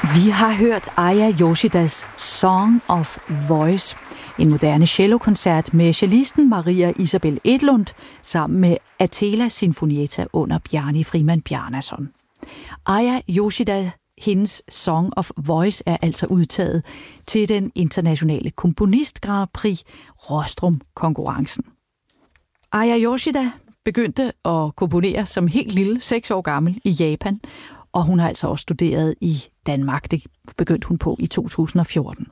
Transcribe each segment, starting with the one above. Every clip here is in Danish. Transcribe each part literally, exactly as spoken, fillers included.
Vi har hørt Aya Yoshidas Song of Voice, en moderne cellokoncert med cellisten Maria Isabel Edlund sammen med Atela Sinfonietta under Bjarni Frimann Bjarnason. Aya Yoshida, hendes Song of Voice, er altså udtaget til den internationale komponist Grand Prix Rostrum-konkurrencen. Aya Yoshida begyndte at komponere som helt lille, seks år gammel, i Japan, og hun har altså også studeret i Danmark. Det begyndte hun på i to tusind og fjorten.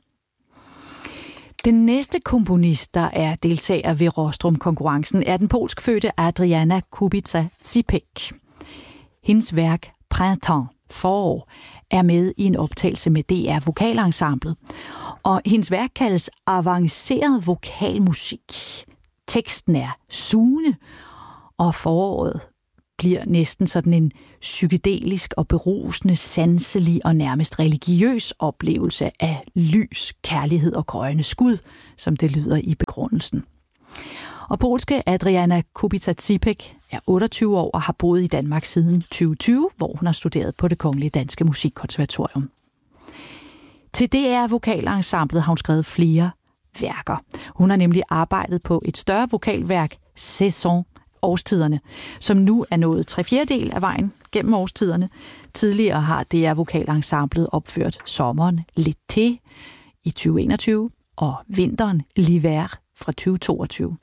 Den næste komponist, der er deltager ved Rostrum-konkurrencen, er den polskfødte Adriana Kubica-Zipek. Hendes værk Printemps, forår, er med i en optagelse med D R Vokalensemblet, og hendes værk kaldes avanceret vokalmusik. Teksten er sugende, og foråret bliver næsten sådan en psykedelisk og berusende, sanselig og nærmest religiøs oplevelse af lys, kærlighed og grønne skud, som det lyder i begrundelsen. Og polske Adriana Kubica-Zipek er otteogtyve år og har boet i Danmark siden tyve tyve, hvor hun har studeret på Det Kongelige Danske Musikkonservatorium. Til D R Vokalensemblet har hun skrevet flere værker. Hun har nemlig arbejdet på et større vokalværk, Saison, årstiderne, som nu er nået tre fjerdedel af vejen gennem årstiderne. Tidligere har D R Vokalensemblet opført sommeren L'été i tyve enogtyve og vinteren L'hiver fra tyve toogtyve.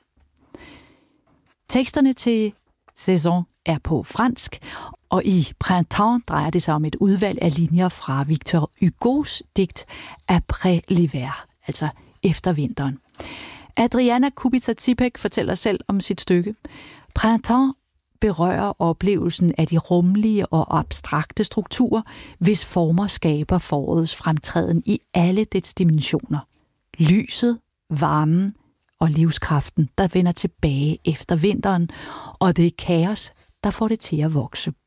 Teksterne til Saison er på fransk, og i Printemps drejer det sig om et udvalg af linjer fra Victor Hugos digt Après l'hiver, altså efter vinteren. Adriana Kubica-Zipek fortæller selv om sit stykke. Printemps berører oplevelsen af de rumlige og abstrakte strukturer, hvis former skaber forårets fremtræden i alle dets dimensioner. Lyset, varmen og livskraften, der vender tilbage efter vinteren, og det er kaos, der får det til at vokse.